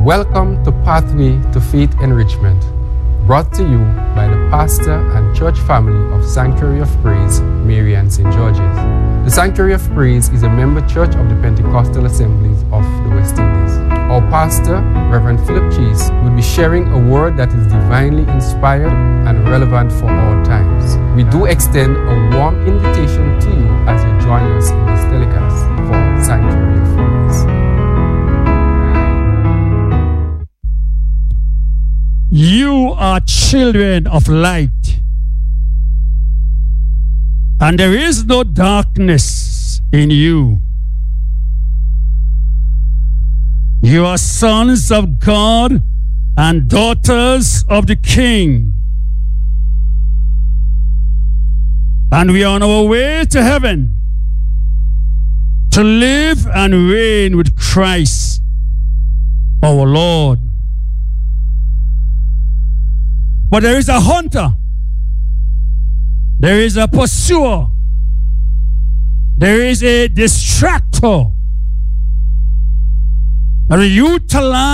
Welcome to Pathway to Faith Enrichment, brought to you by the pastor and church family of Sanctuary of Praise, Marian St. George's. The Sanctuary of Praise is a member church of the Pentecostal Assemblies of the West Indies. Our pastor, Reverend Philip Chase, will be sharing a word that is divinely inspired and relevant for all times. We do extend a warm invitation to you as you join us in this telecast for Sanctuary of Praise. You are children of light, and there is no darkness in you. You are sons of God and daughters of the King. And we are on our way to heaven to live and reign with Christ, our Lord. But there is a hunter, there is a pursuer, there is a distractor that will utilize